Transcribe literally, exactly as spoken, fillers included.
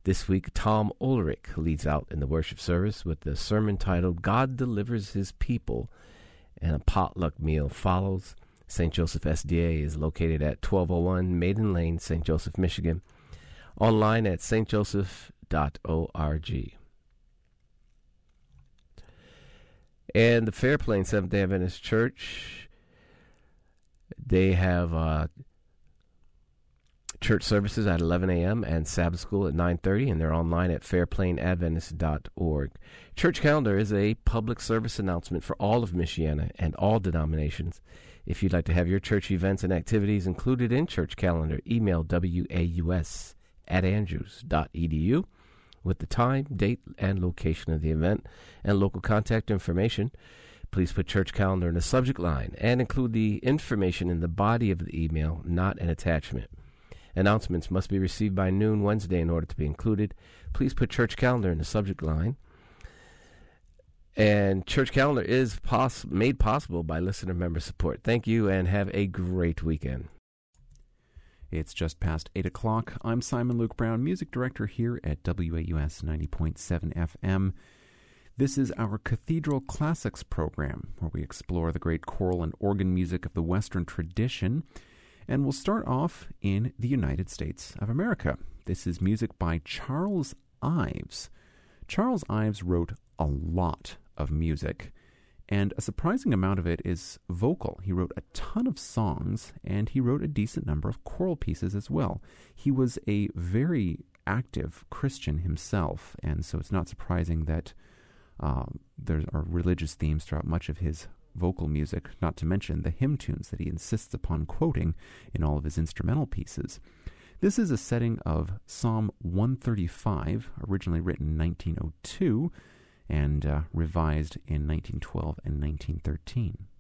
This week, Tom Ulrich leads out in the worship service with the sermon titled God Delivers His People, and a potluck meal follows. Saint Joseph S D A is located at twelve oh one Maiden Lane, Saint Joseph, Michigan. Online at s t joseph dot org. And the Fairplain Seventh-day Adventist Church, they have uh, church services at eleven a.m. and Sabbath school at nine thirty, and they're online at fairplain adventist dot org. Church calendar is a public service announcement for all of Michiana and all denominations. If you'd like to have your church events and activities included in church calendar, email waus at andrews dot e d u with the time, date, and location of the event and local contact information. Please put church calendar in the subject line and include the information in the body of the email, not an attachment. Announcements must be received by noon Wednesday in order to be included. Please put church calendar in the subject line. And church calendar is poss- made possible by listener member support. Thank you, and have a great weekend. It's just past eight o'clock. I'm Simon Luke Brown, music director here at W A U S ninety point seven F M. This is our Cathedral Classics program, where we explore the great choral and organ music of the Western tradition. And we'll start off in the United States of America. This is music by Charles Ives. Charles Ives wrote a lot of music, and a surprising amount of it is vocal. He wrote a ton of songs, and he wrote a decent number of choral pieces as well. He was a very active Christian himself, and so it's not surprising that uh, there are religious themes throughout much of his vocal music, not to mention the hymn tunes that he insists upon quoting in all of his instrumental pieces. This is a setting of Psalm one thirty-five, originally written in nineteen oh two, and uh, revised in nineteen twelve and nineteen thirteen.